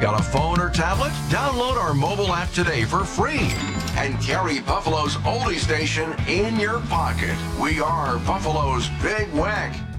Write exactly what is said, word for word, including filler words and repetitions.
Got a phone or tablet? Download our mobile app today for free and carry Buffalo's oldie station in your pocket. We are Buffalo's Big Weck.